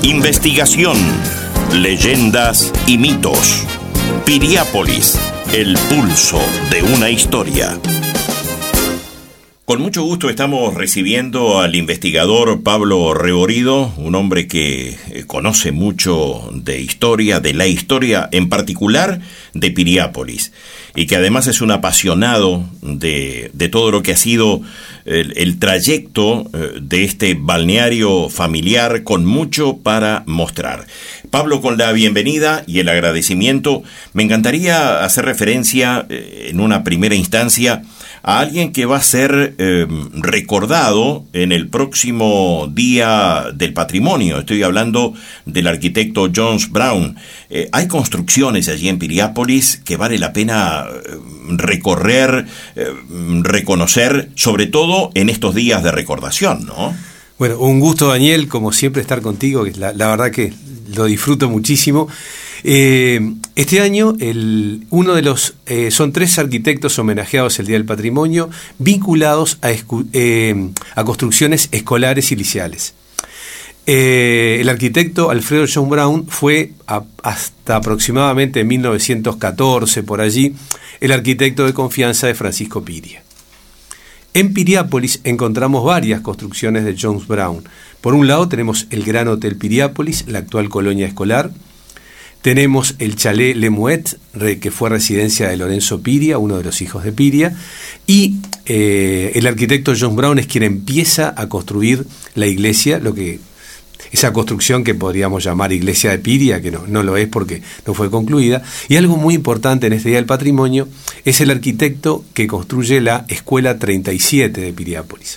Investigación, leyendas y mitos. Piriápolis, el pulso de una historia. Con mucho gusto estamos recibiendo al investigador Pablo Reborido, un hombre que conoce mucho de historia, de la historia en particular de Piriápolis, y que además es un apasionado de todo lo que ha sido el trayecto de este balneario familiar, con mucho para mostrar. Pablo, con la bienvenida y el agradecimiento, me encantaría hacer referencia en una primera instancia a alguien que va a ser recordado en el próximo Día del Patrimonio. Estoy hablando del arquitecto Jones Brown. Hay construcciones allí en Piriápolis que vale la pena recorrer, reconocer, sobre todo en estos días de recordación, ¿no? Bueno, un gusto, Daniel, como siempre, estar contigo. La verdad que lo disfruto muchísimo. Este año son 3 arquitectos homenajeados el Día del Patrimonio, vinculados a construcciones escolares y liceales. El arquitecto Alfredo Jones Brown fue hasta aproximadamente 1914, por allí, el arquitecto de confianza de Francisco Piria. En Piriápolis encontramos varias construcciones de Jones Brown. Por un lado tenemos el Gran Hotel Piriápolis, la actual colonia escolar. Tenemos el Chalet Le Mouet, que fue residencia de Lorenzo Piria, uno de los hijos de Piria. Y el arquitecto Jones Brown es quien empieza a construir la iglesia, esa construcción que podríamos llamar iglesia de Piria, que no lo es porque no fue concluida. Y algo muy importante en este Día del Patrimonio es el arquitecto que construye la Escuela 37 de Piriápolis.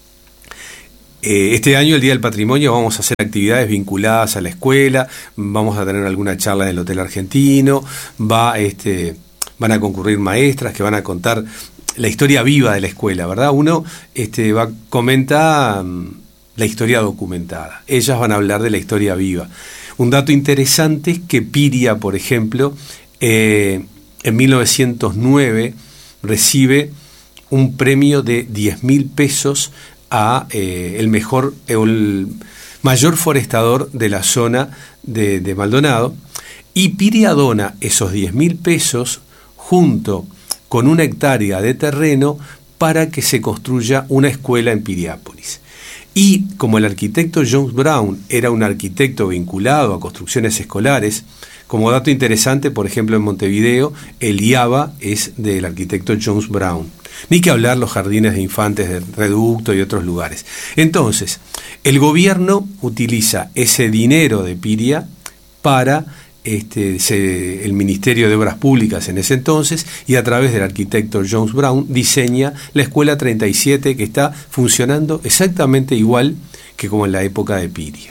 Este año, el Día del Patrimonio, vamos a hacer actividades vinculadas a la escuela, vamos a tener alguna charla en el Hotel Argentino, van a concurrir maestras que van a contar la historia viva de la escuela, ¿verdad? Uno comenta la historia documentada, ellas van a hablar de la historia viva. Un dato interesante es que Piria, por ejemplo, en 1909 recibe un premio de 10.000 pesos a el mayor forestador de la zona de Maldonado, y Piria dona esos 10.000 pesos junto con 1 hectárea de terreno para que se construya una escuela en Piriápolis. Y como el arquitecto Jones Brown era un arquitecto vinculado a construcciones escolares, como dato interesante, por ejemplo, en Montevideo, el IABA es del arquitecto Jones Brown. Ni que hablar los jardines de infantes de Reducto y otros lugares. Entonces, el gobierno utiliza ese dinero de Piria para el Ministerio de Obras Públicas en ese entonces, y a través del arquitecto Jones Brown diseña la Escuela 37, que está funcionando exactamente igual que como en la época de Piria.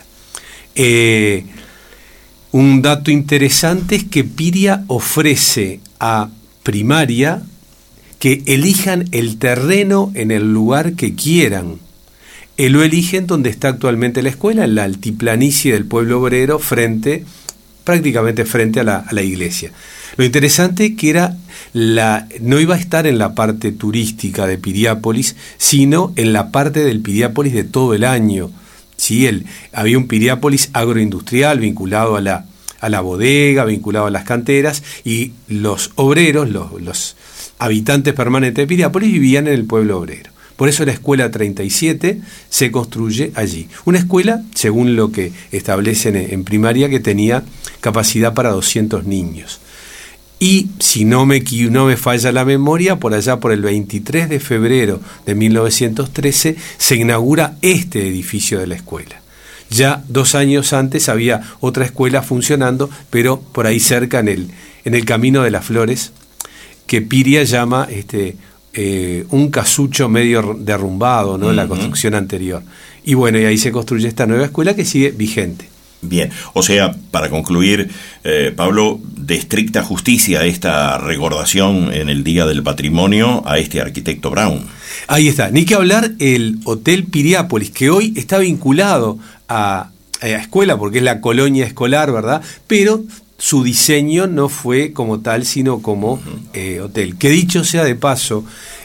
Un dato interesante es que Piria ofrece a primaria que elijan el terreno en el lugar que quieran. Lo eligen donde está actualmente la escuela, en la altiplanicie del pueblo obrero, prácticamente frente a la iglesia. Lo interesante que no iba a estar en la parte turística de Piriápolis, sino en la parte del Piriápolis de todo el año. ¿Sí? Había un Piriápolis agroindustrial vinculado a la bodega, vinculado a las canteras, y los obreros, los habitantes permanentes de Piriápolis, vivían en el pueblo obrero. Por eso la Escuela 37 se construye allí. Una escuela, según lo que establecen en primaria, que tenía capacidad para 200 niños. Y si no me falla la memoria, por allá por el 23 de febrero de 1913 se inaugura este edificio de la escuela. Ya 2 años antes había otra escuela funcionando, pero por ahí cerca en el Camino de las Flores, que Piria llama un casucho medio derrumbado, ¿no? La construcción anterior. Y bueno, y ahí se construye esta nueva escuela que sigue vigente. Bien, o sea, para concluir, Pablo, de estricta justicia esta recordación en el Día del Patrimonio a este arquitecto Brown. Ahí está, ni que hablar el Hotel Piriápolis, que hoy está vinculado a escuela, porque es la colonia escolar, ¿verdad? Pero su diseño no fue como tal, sino como hotel. Que dicho sea de paso,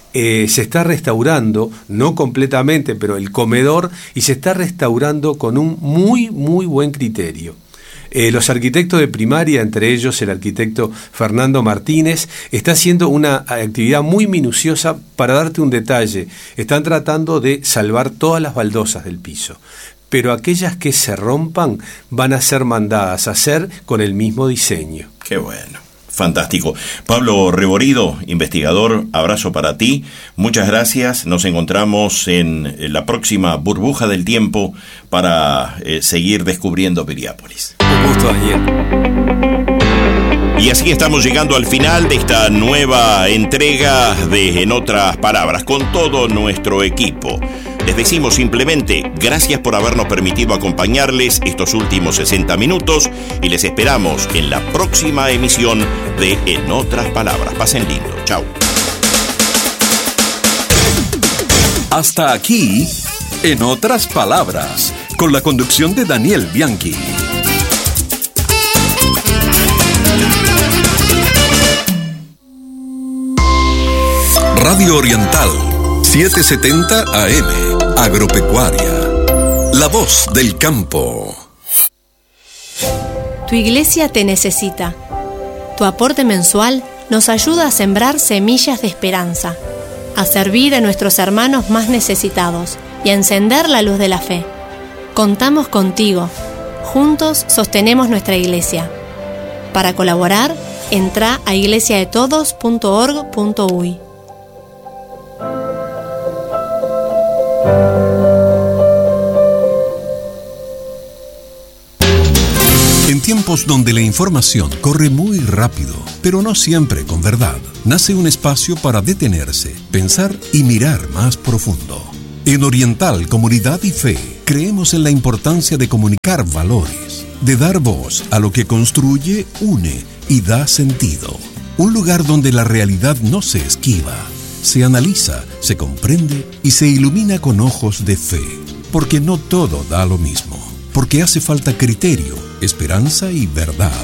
se está restaurando, no completamente, pero el comedor, y se está restaurando con un muy, muy buen criterio. Los arquitectos de primaria, entre ellos el arquitecto Fernando Martínez, está haciendo una actividad muy minuciosa. Para darte un detalle, están tratando de salvar todas las baldosas del piso, pero aquellas que se rompan van a ser mandadas a hacer con el mismo diseño. Qué bueno. Fantástico. Pablo Reborido, investigador, abrazo para ti. Muchas gracias. Nos encontramos en la próxima burbuja del tiempo para seguir descubriendo Piriápolis. Un gusto, Daniel. Y así estamos llegando al final de esta nueva entrega de En Otras Palabras, con todo nuestro equipo. Les decimos simplemente gracias por habernos permitido acompañarles estos últimos 60 minutos y les esperamos en la próxima emisión de En Otras Palabras. Pasen lindo. Chao. Hasta aquí, En Otras Palabras, con la conducción de Daniel Bianchi. Radio Oriental, 770 AM, Agropecuaria, la voz del campo. Tu iglesia te necesita. Tu aporte mensual nos ayuda a sembrar semillas de esperanza, a servir a nuestros hermanos más necesitados y a encender la luz de la fe. Contamos contigo. Juntos sostenemos nuestra iglesia. Para colaborar, entra a iglesiadetodos.org.uy. En tiempos donde la información corre muy rápido, pero no siempre con verdad, nace un espacio para detenerse, pensar y mirar más profundo. En Oriental Comunidad y Fe, creemos en la importancia de comunicar valores, de dar voz a lo que construye, une y da sentido. Un lugar donde la realidad no se esquiva, se analiza, se comprende y se ilumina con ojos de fe. Porque no todo da lo mismo. Porque hace falta criterio, esperanza y verdad.